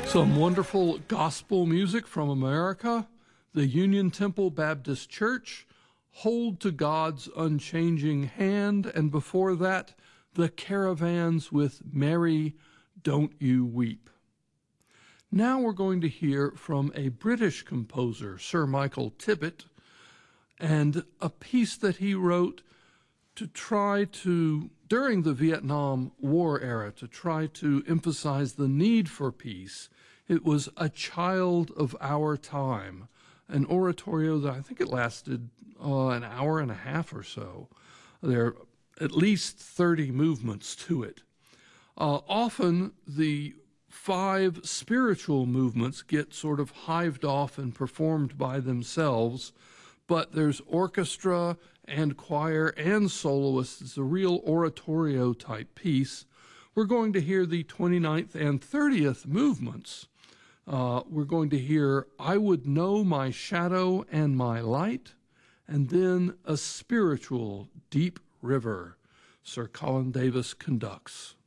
Some wonderful gospel music from America. The Union Temple Baptist Church, Hold to God's Unchanging Hand, and before that, the Caravans with Mary, Don't You Weep. Now we're going to hear from a British composer, Sir Michael Tippett, and a piece that he wrote to try to, during the Vietnam War era, to try to emphasize the need for peace. It was A Child of Our Time, an oratorio that I think it lasted an hour and a half or so. There are at least 30 movements to it. Often the 5 spiritual movements get sort of hived off and performed by themselves, but there's orchestra and choir and soloists. It's a real oratorio type piece. We're going to hear the 29th and 30th movements. We're going to hear I Would Know My Shadow and My Light, and then a spiritual Deep River. Sir Colin Davis conducts.